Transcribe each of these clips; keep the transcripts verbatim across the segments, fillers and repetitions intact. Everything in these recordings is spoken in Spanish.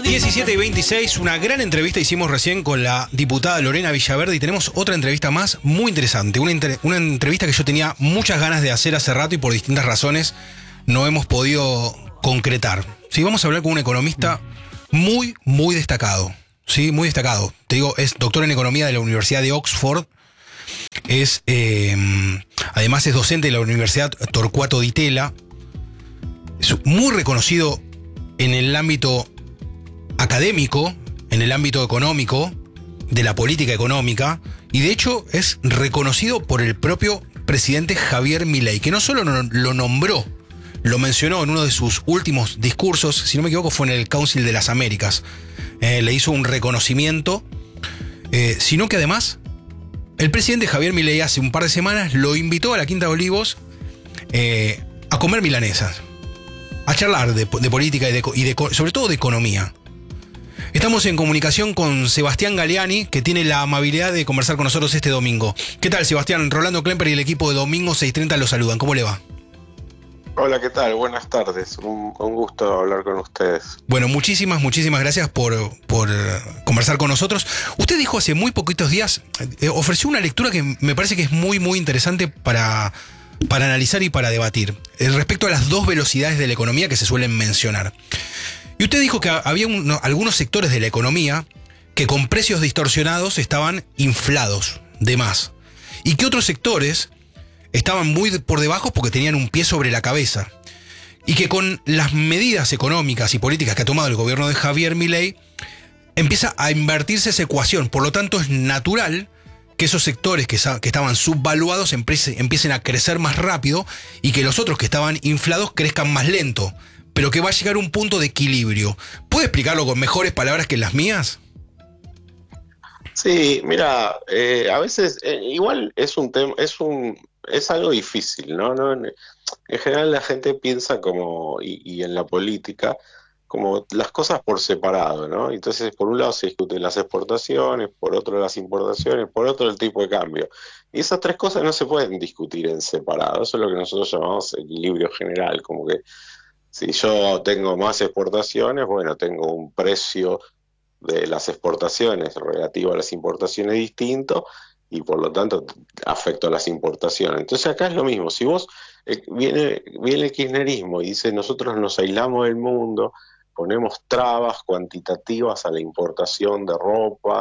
diecisiete y veintiséis, una gran entrevista hicimos recién con la diputada Lorena Villaverde y tenemos otra entrevista más muy interesante. Una, inter- una entrevista que yo tenía muchas ganas de hacer hace rato y por distintas razones no hemos podido concretar. Sí, vamos a hablar con un economista muy, muy destacado. Sí, muy destacado. Te digo, es doctor en economía de la Universidad de Oxford. Es, eh, además es docente de la Universidad Torcuato Di Tella. Es muy reconocido en el ámbito académico, en el ámbito económico, de la política económica, y de hecho es reconocido por el propio presidente Javier Milei, que no solo lo nombró, lo mencionó en uno de sus últimos discursos, si no me equivoco fue en el Council de las Américas, eh, le hizo un reconocimiento, eh, sino que además el presidente Javier Milei hace un par de semanas lo invitó a la Quinta de Olivos eh, a comer milanesas, a charlar de, de política y, de, y de, sobre todo de economía. Estamos en comunicación con Sebastián Galeani, que tiene la amabilidad de conversar con nosotros este domingo. ¿Qué tal, Sebastián? Rolando Klemper y el equipo de Domingo seiscientos treinta lo saludan. ¿Cómo le va? Hola, ¿qué tal? Buenas tardes. Un, un gusto hablar con ustedes. Bueno, muchísimas, muchísimas gracias por, por conversar con nosotros. Usted dijo hace muy poquitos días, eh, ofreció una lectura que me parece que es muy, muy interesante para, para analizar y para debatir, eh, respecto a las dos velocidades de la economía que se suelen mencionar. Y usted dijo que había un, no, algunos sectores de la economía que con precios distorsionados estaban inflados de más. Y que otros sectores estaban muy por debajo porque tenían un pie sobre la cabeza. Y que con las medidas económicas y políticas que ha tomado el gobierno de Javier Milei, empieza a invertirse esa ecuación. Por lo tanto, es natural que esos sectores que, que estaban subvaluados empiecen a crecer más rápido y que los otros que estaban inflados crezcan más lento. Pero que va a llegar a un punto de equilibrio. ¿Puede explicarlo con mejores palabras que las mías? Sí, mira, eh, a veces eh, igual es un tema, es un, es algo difícil, ¿no? ¿no? En, en general la gente piensa como, y, y en la política, como las cosas por separado, ¿no? Entonces, por un lado se discuten las exportaciones, por otro las importaciones, por otro el tipo de cambio. Y esas tres cosas no se pueden discutir en separado. Eso es lo que nosotros llamamos equilibrio general, como que si yo tengo más exportaciones, bueno, tengo un precio de las exportaciones relativo a las importaciones distinto y por lo tanto afecto a las importaciones. Entonces acá es lo mismo. Si vos eh, viene, viene el kirchnerismo y dice nosotros nos aislamos del mundo, ponemos trabas cuantitativas a la importación de ropa,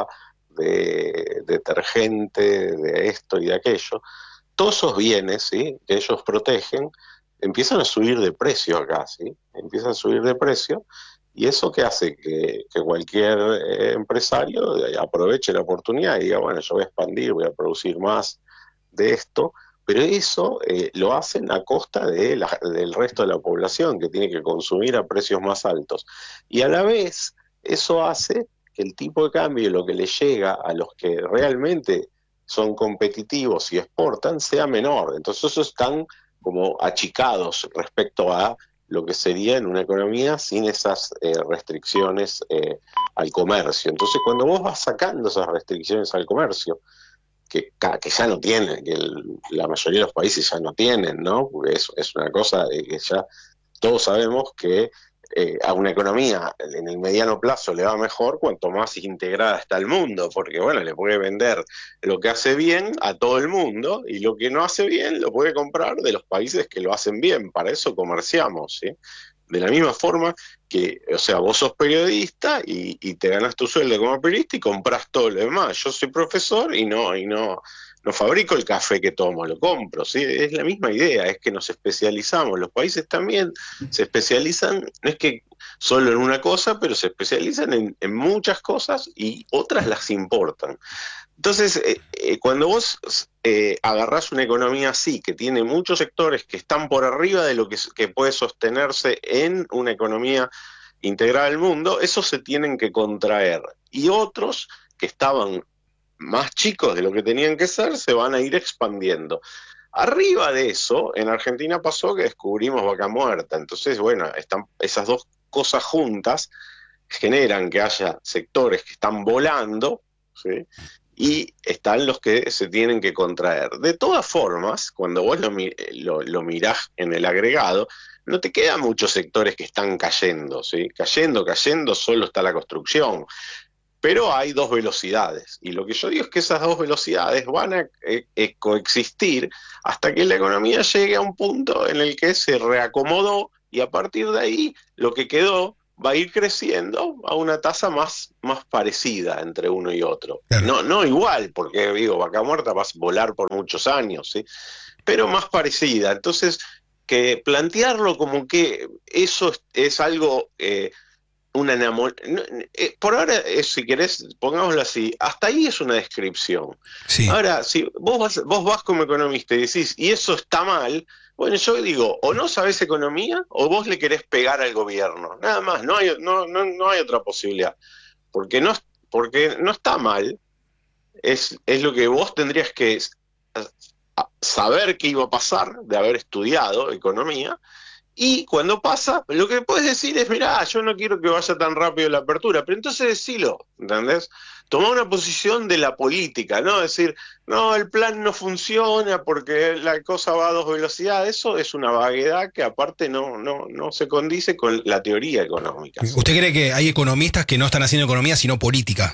de detergente, de esto y de aquello, todos esos bienes, ¿sí?, que ellos protegen, empiezan a subir de precio acá, ¿sí? Empiezan a subir de precio, y eso que hace que, que cualquier eh, empresario aproveche la oportunidad y diga, bueno, yo voy a expandir, voy a producir más de esto, pero eso eh, lo hacen a costa de la, del resto de la población, que tiene que consumir a precios más altos. Y a la vez, eso hace que el tipo de cambio, lo que le llega a los que realmente son competitivos y exportan, sea menor. Entonces esos están como achicados respecto a lo que sería en una economía sin esas eh, restricciones eh, al comercio. Entonces, cuando vos vas sacando esas restricciones al comercio, que, que ya no tienen, que el, la mayoría de los países ya no tienen, ¿no? Porque es, es una cosa de que ya todos sabemos que eh, a una economía en el mediano plazo le va mejor cuanto más integrada está el mundo, porque bueno, le puede vender lo que hace bien a todo el mundo y lo que no hace bien lo puede comprar de los países que lo hacen bien. Para eso comerciamos, ¿sí? De la misma forma que, o sea, vos sos periodista y, y te ganas tu sueldo como periodista y compras todo lo demás. Yo soy profesor y no, y no, no fabrico el café que tomo, lo compro, ¿sí? Es la misma idea, es que nos especializamos. Los países también se especializan, no es que solo en una cosa, pero se especializan en, en muchas cosas y otras las importan. Entonces, eh, eh, cuando vos eh, agarrás una economía así, que tiene muchos sectores que están por arriba de lo que, que puede sostenerse en una economía integrada al mundo, esos se tienen que contraer. Y otros que estaban más chicos de lo que tenían que ser, se van a ir expandiendo. Arriba de eso, en Argentina pasó que descubrimos vaca muerta. Entonces, bueno, están esas dos cosas juntas generan que haya sectores que están volando, ¿sí?, y están los que se tienen que contraer. De todas formas, cuando vos lo, lo, lo mirás en el agregado, no te quedan muchos sectores que están cayendo, ¿sí? Cayendo, cayendo, solo está la construcción. Pero hay dos velocidades, y lo que yo digo es que esas dos velocidades van a eh, eh, coexistir hasta que la economía llegue a un punto en el que se reacomodó, y a partir de ahí lo que quedó va a ir creciendo a una tasa más, más parecida entre uno y otro. Claro. No, no igual, porque digo, Vaca Muerta va a volar por muchos años, ¿sí? Pero más parecida. Entonces, que plantearlo como que eso es, es algo... Eh, una enamor... no, eh, por ahora, eh, si querés, pongámoslo así, hasta ahí es una descripción. Sí. Ahora, si vos vas, vos vas como economista y decís, y eso está mal, bueno, yo digo, o no sabés economía, o vos le querés pegar al gobierno. Nada más, no hay, no, no, no hay otra posibilidad. Porque no, porque no está mal, es, es lo que vos tendrías que saber qué iba a pasar de haber estudiado economía. Y cuando pasa, lo que puedes decir es, mirá, yo no quiero que vaya tan rápido la apertura, pero entonces decilo, ¿entendés? Tomá una posición de la política, ¿no? Decir, no, el plan no funciona porque la cosa va a dos velocidades. Eso es una vaguedad que aparte no, no, no se condice con la teoría económica, ¿sí? ¿Usted cree que hay economistas que no están haciendo economía sino política?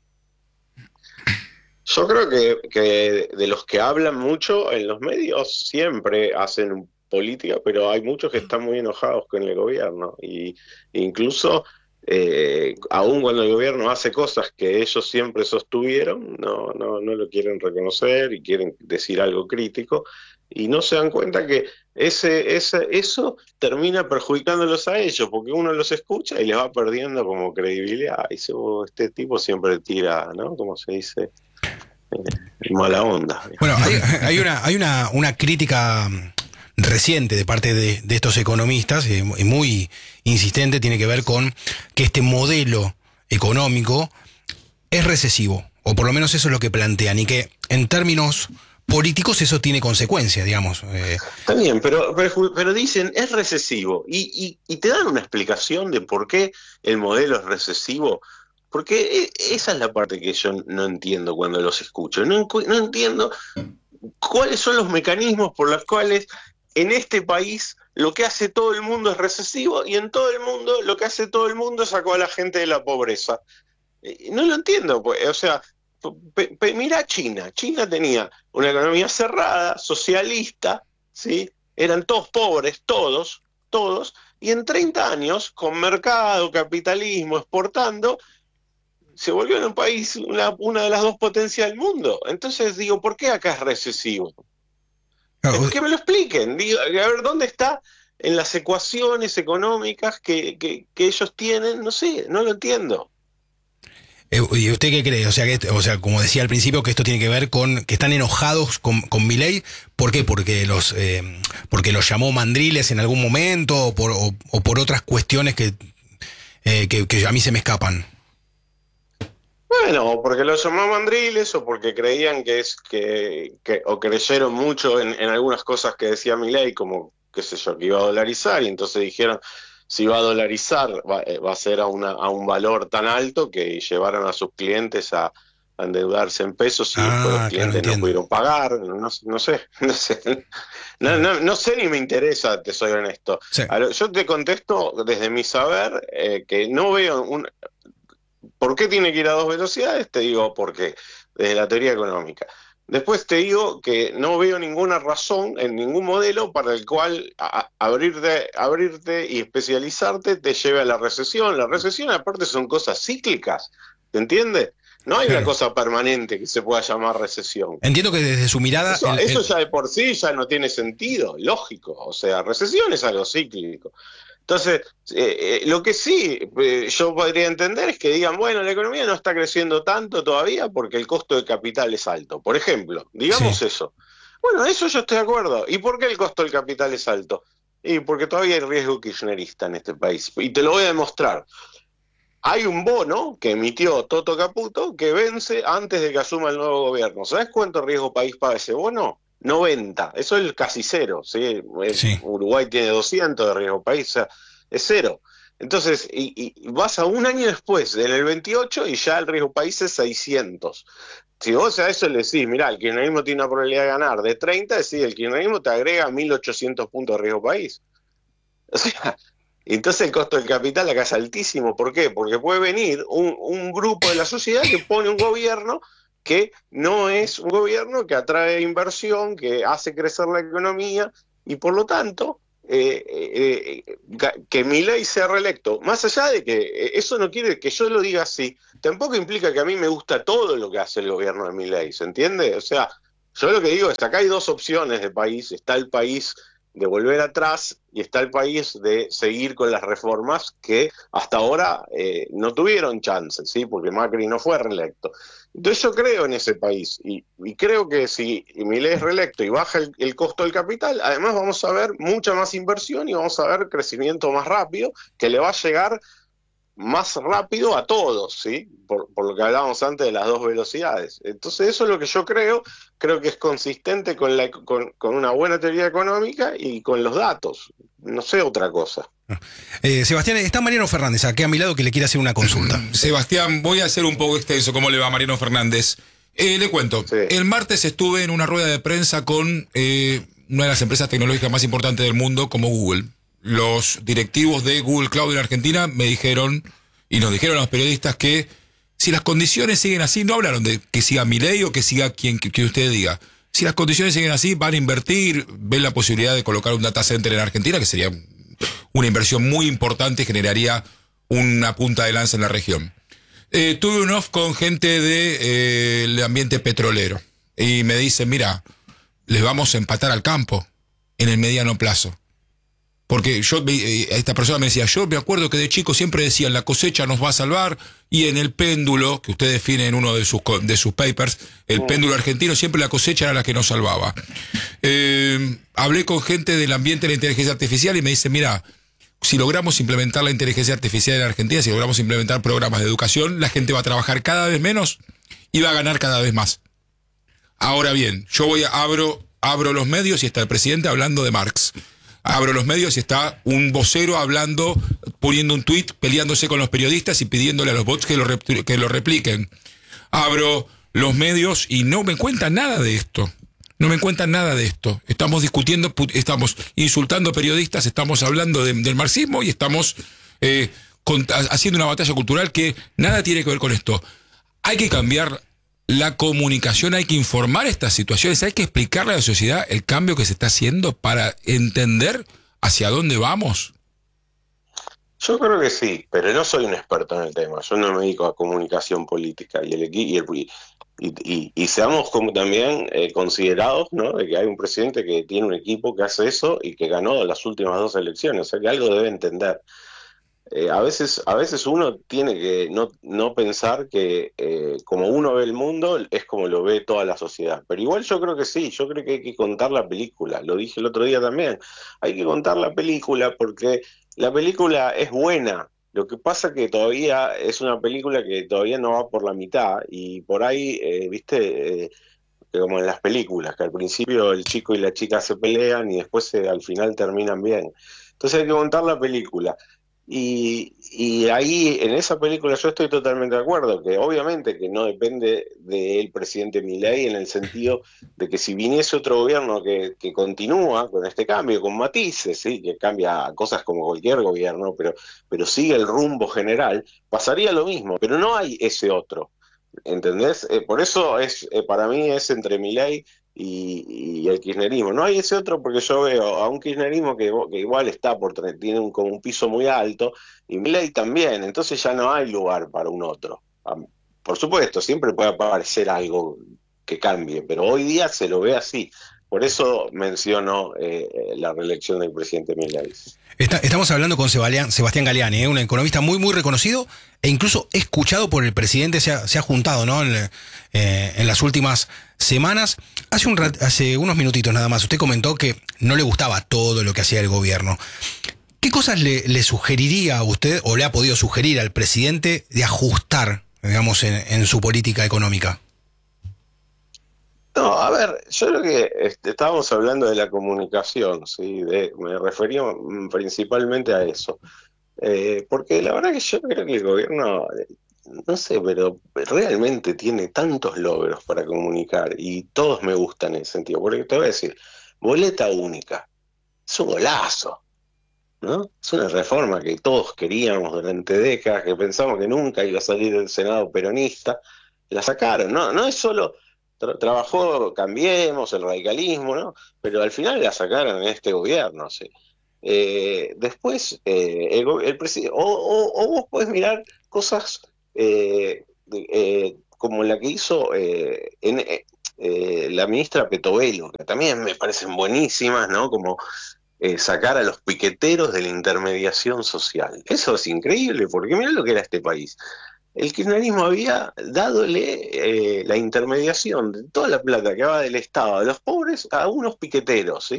Yo creo que, que de los que hablan mucho en los medios siempre hacen un política, pero hay muchos que están muy enojados con el gobierno, y incluso eh, aun cuando el gobierno hace cosas que ellos siempre sostuvieron, no, no, no lo quieren reconocer y quieren decir algo crítico, y no se dan cuenta que ese, ese, eso termina perjudicándolos a ellos, porque uno los escucha y les va perdiendo como credibilidad. Y dice, oh, este tipo siempre tira, ¿no? Como se dice, eh, mala onda. Bueno, hay, hay una, hay una, una crítica reciente de parte de, de estos economistas, eh, muy insistente, tiene que ver con que este modelo económico es recesivo, o por lo menos eso es lo que plantean, y que en términos políticos eso tiene consecuencias, digamos. Eh. Está bien, pero, pero, pero dicen es recesivo, y, y, y te dan una explicación de por qué el modelo es recesivo. Porque esa es la parte que yo no entiendo cuando los escucho. No, no entiendo cuáles son los mecanismos por los cuales en este país lo que hace todo el mundo es recesivo, y en todo el mundo lo que hace todo el mundo es sacó a la gente de la pobreza. No lo entiendo, pues, o sea, pe, pe, mira China. China tenía una economía cerrada, socialista, ¿sí? Eran todos pobres, todos, todos, y en treinta años, con mercado, capitalismo, exportando, se volvió en un país una, una de las dos potencias del mundo. Entonces digo, ¿por qué acá es recesivo? Claro. Que me lo expliquen. Digo, a ver, ¿dónde está en las ecuaciones económicas que, que, que ellos tienen? No sé, no lo entiendo. ¿Y usted qué cree? O sea, que, o sea, como decía al principio, que esto tiene que ver con que están enojados con, con Milei. ¿Por qué? Porque los eh, porque los llamó mandriles en algún momento, o por, o, o por otras cuestiones que, eh, que, que a mí se me escapan. Bueno, porque los llamó mandriles, o porque creían que es que, que o creyeron mucho en, en algunas cosas que decía Milei, como, qué sé yo, que iba a dolarizar, y entonces dijeron, si va a dolarizar, va, va a ser a, una, a un valor tan alto que llevaron a sus clientes a, a endeudarse en pesos, y Ah, después los clientes claro, no pudieron pagar. No, no sé, no sé, no, no, no sé ni me interesa, te soy honesto. Sí. Ahora, yo te contesto desde mi saber eh, que no veo un... ¿Por qué tiene que ir a dos velocidades? Te digo por qué, desde la teoría económica. Después te digo que no veo ninguna razón en ningún modelo para el cual a, abrirte, abrirte y especializarte te lleve a la recesión. La recesión aparte son cosas cíclicas, ¿te entiendes? No hay Claro. una cosa permanente que se pueda llamar recesión. Entiendo que desde su mirada... Eso, el, eso el... ya de por sí ya no tiene sentido, lógico. O sea, recesión es algo cíclico. Entonces, eh, eh, lo que sí eh, yo podría entender es que digan, bueno, la economía no está creciendo tanto todavía porque el costo de capital es alto. Por ejemplo, digamos Sí. eso. Bueno, eso yo estoy de acuerdo. ¿Y por qué el costo del capital es alto? Y porque todavía hay riesgo kirchnerista en este país. Y te lo voy a demostrar. Hay un bono que emitió Toto Caputo que vence antes de que asuma el nuevo gobierno. ¿Sabes cuánto riesgo país paga ese bono? noventa. Eso es casi cero, ¿sí? Sí. Uruguay tiene doscientos de riesgo país, o sea, es cero. Entonces, y, y vas a un año después, en el veintiocho, y ya el riesgo país es seiscientos. Si vos a eso le decís, mirá, el kirchnerismo tiene una probabilidad de ganar de treinta, decís, el kirchnerismo te agrega mil ochocientos puntos de riesgo país. O sea, entonces el costo del capital acá es altísimo. ¿Por qué? Porque puede venir un, un grupo de la sociedad que pone un gobierno que no es un gobierno que atrae inversión, que hace crecer la economía y por lo tanto eh, eh, eh, que Milei sea reelecto. Más allá de que eh, eso no quiere que yo lo diga así, tampoco implica que a mí me gusta todo lo que hace el gobierno de Milei, ¿se entiende? O sea, yo lo que digo es, acá hay dos opciones de país. Está el país de volver atrás y está el país de seguir con las reformas que hasta ahora eh, no tuvieron chance, ¿sí? Porque Macri no fue reelecto. Entonces yo creo en ese país y, y creo que si Milei es reelecto y baja el, el costo del capital, además vamos a ver mucha más inversión y vamos a ver crecimiento más rápido que le va a llegar más rápido a todos, ¿sí? Por, por lo que hablábamos antes de las dos velocidades. Entonces eso es lo que yo creo, creo que es consistente con, la, con, con una buena teoría económica y con los datos, no sé otra cosa. Eh, Sebastián, está Mariano Fernández aquí a mi lado que le quiere hacer una consulta. Sebastián, voy a hacer un poco extenso. ¿Cómo le va, Mariano Fernández? Eh, le cuento, sí. El martes estuve en una rueda de prensa con eh, una de las empresas tecnológicas más importantes del mundo, como Google. Los directivos de Google Cloud en Argentina me dijeron, y nos dijeron a los periodistas, que si las condiciones siguen así, no hablaron de que siga Milei o que siga quien que, que usted diga. Si las condiciones siguen así, van a invertir, ven la posibilidad de colocar un data center en Argentina, que sería una inversión muy importante y generaría una punta de lanza en la región. Eh, tuve un off con gente del de, eh, el ambiente petrolero y me dicen, mira, les vamos a empatar al campo en el mediano plazo. Porque yo, esta persona me decía, yo me acuerdo que de chico siempre decían, la cosecha nos va a salvar, y en el péndulo, que usted define en uno de sus, de sus papers, el oh. péndulo argentino, siempre la cosecha era la que nos salvaba. Eh, hablé con gente del ambiente de la inteligencia artificial y me dice, mira, si logramos implementar la inteligencia artificial en Argentina, si logramos implementar programas de educación, la gente va a trabajar cada vez menos y va a ganar cada vez más. Ahora bien, yo voy a, abro, abro los medios y está el presidente hablando de Marx. Abro los medios y está un vocero hablando, poniendo un tuit, peleándose con los periodistas y pidiéndole a los bots que lo, que lo repliquen. Abro los medios y no me cuentan nada de esto. No me cuentan nada de esto. Estamos discutiendo, estamos insultando periodistas, estamos hablando de, del marxismo y estamos eh, con, haciendo una batalla cultural que nada tiene que ver con esto. Hay que cambiar la comunicación, hay que informar estas situaciones, hay que explicarle a la sociedad el cambio que se está haciendo para entender hacia dónde vamos. Yo creo que sí, pero no soy un experto en el tema. Yo no me dedico a comunicación política y el y, el, y, y, y seamos como también eh, considerados, ¿no?, de que hay un presidente que tiene un equipo que hace eso y que ganó las últimas dos elecciones, o sea que algo debe entender. Eh, a veces a veces uno tiene que no, no pensar que eh, como uno ve el mundo es como lo ve toda la sociedad, pero igual yo creo que sí, yo creo que hay que contar la película, lo dije el otro día también, hay que contar la película porque la película es buena, lo que pasa que todavía es una película que todavía no va por la mitad y por ahí, eh, viste, eh, como en las películas, que al principio el chico y la chica se pelean y después se, al final terminan bien, entonces hay que contar la película. Y, y ahí, en esa película, yo estoy totalmente de acuerdo, que obviamente que no depende del presidente Milei en el sentido de que si viniese otro gobierno que, que continúa con este cambio, con matices, ¿sí?, que cambia cosas como cualquier gobierno, pero, pero sigue el rumbo general, pasaría lo mismo, pero no hay ese otro, ¿entendés? Eh, por eso es eh, para mí es entre Milei Y, y el kirchnerismo. No hay ese otro porque yo veo a un kirchnerismo que, que igual está por tiene un, como un piso muy alto y Milei también, entonces ya no hay lugar para un otro. Por supuesto, siempre puede aparecer algo que cambie, pero hoy día se lo ve así. Por eso menciono eh, la reelección del presidente Milei. Está, estamos hablando con Sebastián, Sebastián Galeani, ¿eh? Un economista muy muy reconocido e incluso escuchado por el presidente, se ha, se ha juntado, ¿no?, en, eh, en las últimas semanas. Hace, un rat, hace unos minutitos nada más, usted comentó que no le gustaba todo lo que hacía el gobierno. ¿Qué cosas le, le sugeriría a usted o le ha podido sugerir al presidente de ajustar, digamos, en, en su política económica? No, a ver, yo creo que este, estábamos hablando de la comunicación, ¿sí? De, me refería principalmente a eso. Eh, porque la verdad que yo creo que el gobierno, no sé, pero realmente tiene tantos logros para comunicar y todos me gustan en ese sentido. Porque te voy a decir, boleta única, es un golazo. ¿no? Es una reforma que todos queríamos durante décadas, que pensamos que nunca iba a salir del Senado peronista, la sacaron, ¿no? No es solo tra- trabajó Cambiemos, el radicalismo, ¿no? Pero al final la sacaron en este gobierno, sí. Eh, después, eh, el, go- el presi- o, o- o vos podés mirar cosas eh, de- eh, como la que hizo eh, en, eh, eh, la ministra Petovelo, que también me parecen buenísimas, ¿no? Como eh, sacar a los piqueteros de la intermediación social. Eso es increíble, porque mirá lo que era este país. El kirchnerismo había dadole eh, la intermediación de toda la plata que va del Estado a los pobres a unos piqueteros, ¿sí?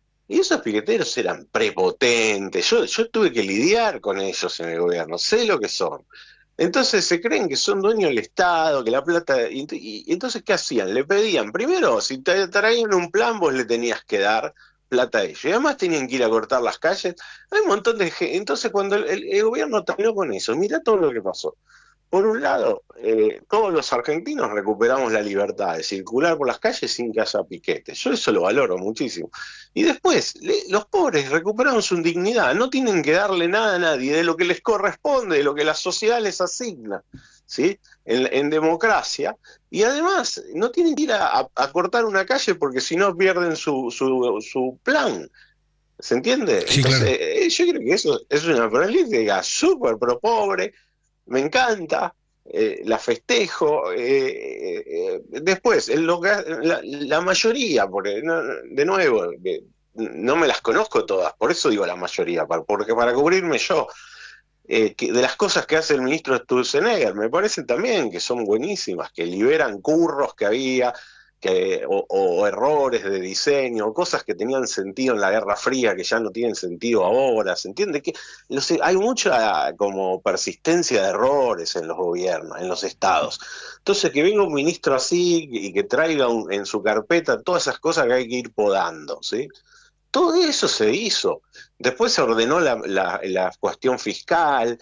Y esos piqueteros eran prepotentes. Yo, yo tuve que lidiar con ellos en el gobierno, sé lo que son. Entonces se creen que son dueños del Estado, que la plata... Y, y- y entonces, ¿qué hacían? Le pedían, primero, si te traían un plan, vos le tenías que dar plata a ellos. Y además tenían que ir a cortar las calles. Hay un montón de gente. Entonces, cuando el, el- el gobierno terminó con eso, mira todo lo que pasó. Por un lado, eh, todos los argentinos recuperamos la libertad de circular por las calles sin que haya piquetes. Yo eso lo valoro muchísimo. Y después, le- los pobres recuperaron su dignidad, no tienen que darle nada a nadie de lo que les corresponde, de lo que la sociedad les asigna, ¿sí? En, en democracia. Y además, no tienen que ir a, a- a cortar una calle porque si no pierden su, su, su plan. ¿Se entiende? Sí, claro. Entonces, eh, yo creo que eso es una política súper pro pobre, me encanta, eh, la festejo. Eh, eh, después, en lo que, la, la mayoría, porque no, de nuevo, eh, no me las conozco todas, por eso digo la mayoría, para, porque para cubrirme yo, eh, que de las cosas que hace el ministro Sturzenegger, me parecen también que son buenísimas, que liberan curros que había, que, o, o errores de diseño, cosas que tenían sentido en la Guerra Fría que ya no tienen sentido ahora, ¿se entiende? Que no sé, hay mucha como persistencia de errores en los gobiernos, en los estados. Entonces, que venga un ministro así y que traiga un, en su carpeta todas esas cosas que hay que ir podando, ¿sí? Todo eso se hizo. Después se ordenó la, la, la cuestión fiscal.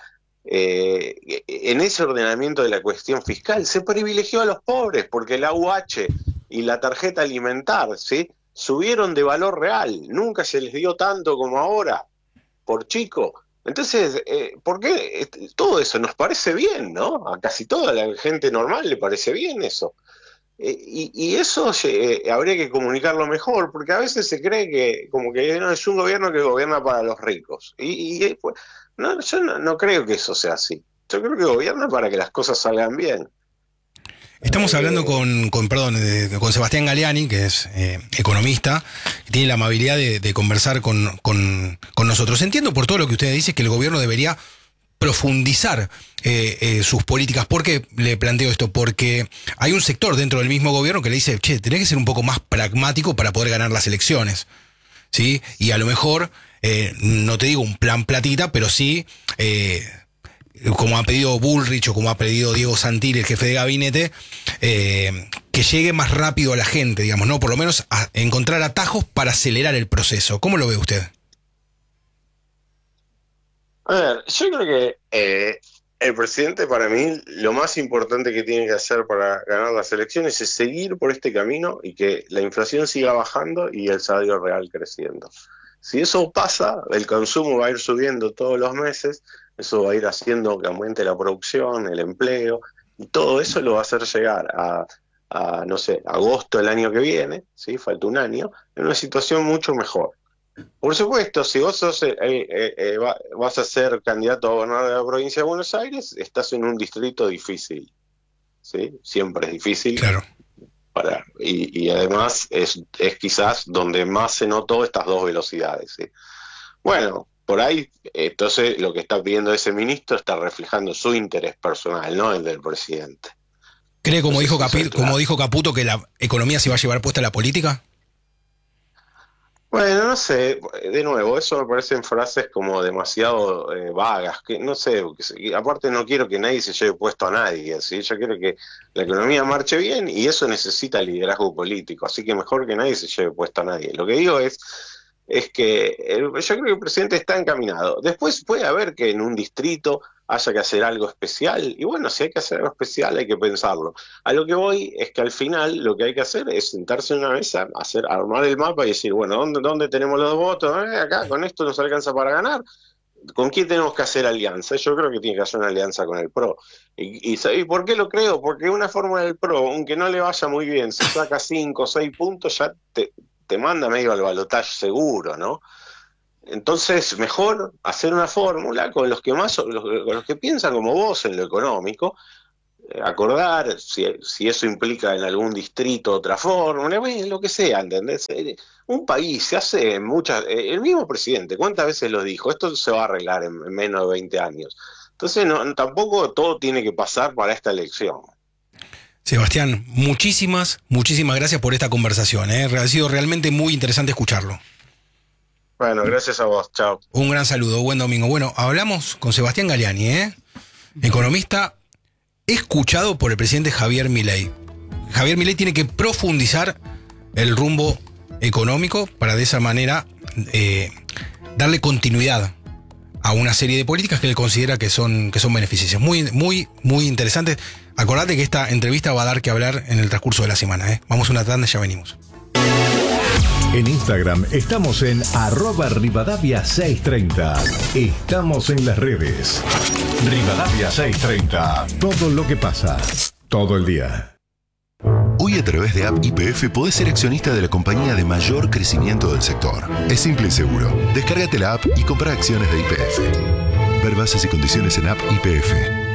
Eh, en ese ordenamiento de la cuestión fiscal se privilegió a los pobres porque la U H y la tarjeta alimentar, ¿sí? Subieron de valor real. Nunca se les dio tanto como ahora por chico. Entonces, eh, ¿por qué este, todo eso nos parece bien, ¿no? A casi toda la gente normal le parece bien eso. Eh, y, y eso eh, habría que comunicarlo mejor, porque a veces se cree que como que no, es un gobierno que gobierna para los ricos. Y, y, eh, pues, no, yo no, no creo que eso sea así. Yo creo que gobierna para que las cosas salgan bien. Estamos hablando Eh, con, con perdón, de- con Sebastián Galeani, que es eh, economista, que tiene la amabilidad de, de conversar con, con, con nosotros. Entiendo por todo lo que usted dice que el gobierno debería profundizar eh, eh, sus políticas. ¿Por qué le planteo esto? Porque hay un sector dentro del mismo gobierno que le dice, che, tenés que ser un poco más pragmático para poder ganar las elecciones, ¿sí? Y a lo mejor, eh, no te digo un plan platita, pero sí... Eh, como ha pedido Bullrich o como ha pedido Diego Santilli, el jefe de gabinete, eh, que llegue más rápido a la gente, digamos, ¿no? Por lo menos a encontrar atajos para acelerar el proceso. ¿Cómo lo ve usted? a ver, yo creo que eh, el presidente para mí lo más importante que tiene que hacer para ganar las elecciones es seguir por este camino y que la inflación siga bajando y el salario real creciendo. Si eso pasa, el consumo va a ir subiendo todos los meses, eso va a ir haciendo que aumente la producción, el empleo, y todo eso lo va a hacer llegar a, a no sé, agosto del año que viene, ¿sí? Falta un año, en una situación mucho mejor. Por supuesto, si vos sos, eh, eh, eh, va- vas a ser candidato a gobernador de la provincia de Buenos Aires, estás en un distrito difícil, ¿sí? Siempre es difícil Claro. para, y, y además es, es quizás donde más se notó estas dos velocidades, ¿sí? Bueno, por ahí, entonces lo que está pidiendo ese ministro está reflejando su interés personal, no el del presidente. ¿Cree, No como sé dijo, si soy Capi- como claro. dijo Caputo, que la economía se va a llevar puesta a la política? Bueno, no sé, de nuevo, eso me parecen frases como demasiado eh, vagas, que no sé, que se- que aparte no quiero que nadie se lleve puesto a nadie, ¿sí? Yo quiero que la economía marche bien y eso necesita liderazgo político, así que mejor que nadie se lleve puesto a nadie. Lo que digo es, es que el- yo creo que el presidente está encaminado. Después puede haber que en un distrito haya que hacer algo especial. Y bueno, si hay que hacer algo especial hay que pensarlo. A lo que voy es que al final lo que hay que hacer es sentarse en una mesa, hacer, armar el mapa y decir, bueno, ¿dónde, dónde tenemos los votos? Eh, acá, con esto nos alcanza para ganar. ¿Con quién tenemos que hacer alianza? Yo creo que tiene que hacer una alianza con el P R O. ¿Y, y, ¿y por qué lo creo? Porque una forma del P R O, aunque no le vaya muy bien, si saca cinco o seis puntos, ya te, te manda medio al balotaje seguro, ¿no? Entonces, mejor hacer una fórmula con los que más, los, con los que piensan como vos en lo económico, eh, acordar si, si eso implica en algún distrito otra fórmula, bueno, lo que sea, ¿entendés? Un país se hace en muchas, eh, el mismo presidente, ¿cuántas veces lo dijo? Esto se va a arreglar en, en menos de veinte años. Entonces, no, tampoco todo tiene que pasar para esta elección. Sebastián, muchísimas, muchísimas gracias por esta conversación, ¿eh? Ha sido realmente muy interesante escucharlo. Bueno, gracias a vos, chao. Un gran saludo, buen domingo. Bueno, hablamos con Sebastián Galiani, ¿eh? Economista escuchado por el presidente Javier Milei. Javier Milei tiene que profundizar el rumbo económico para de esa manera eh, darle continuidad a una serie de políticas que él considera que son, que son beneficiosas. Muy, muy, muy interesantes. Acordate que esta entrevista va a dar que hablar en el transcurso de la semana, ¿eh? Vamos a una tanda y ya venimos. En Instagram estamos en arroba Rivadavia seiscientos treinta. Estamos en las redes. Rivadavia seiscientos treinta. Todo lo que pasa, todo el día. Hoy a través de App Y P F podés ser accionista de la compañía de mayor crecimiento del sector. Es simple y seguro. Descárgate la app y compra acciones de Y P F. Ver bases y condiciones en App Y P F.